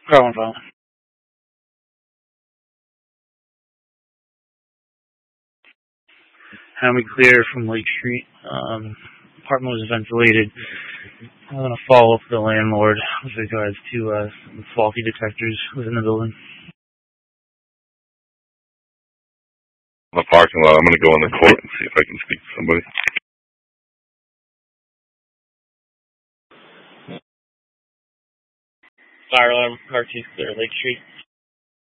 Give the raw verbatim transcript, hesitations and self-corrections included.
Going phone. Hammy clear from Lake Street. Um, apartment was ventilated. I'm going to follow up with the landlord with regards to uh, some faulty detectors within the building. In the parking lot. I'm going to go in the court and see if I can speak to somebody. Fire alarm, car two clear, Lake Street.